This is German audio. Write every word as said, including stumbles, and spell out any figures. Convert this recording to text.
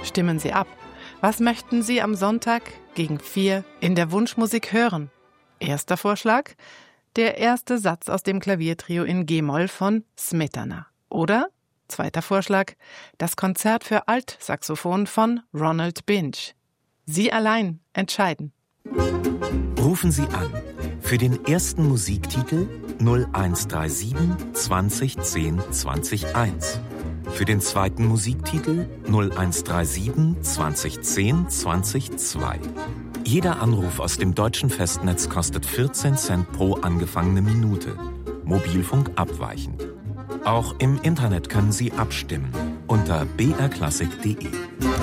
Stimmen Sie ab. Was möchten Sie am Sonntag gegen vier in der Wunschmusik hören? Erster Vorschlag: der erste Satz aus dem Klaviertrio in G-Moll von Smetana. Oder zweiter Vorschlag: das Konzert für Altsaxophon von Ronald Binge. Sie allein entscheiden. Rufen Sie an für den ersten Musiktitel null eins drei sieben zwanzig zehn zwanzig eins. Für den zweiten Musiktitel null eins drei sieben zwanzig zehn zwanzig zwei. Jeder Anruf aus dem deutschen Festnetz kostet vierzehn Cent pro angefangene Minute. Mobilfunk abweichend. Auch im Internet können Sie abstimmen unter b r klassik punkt d e.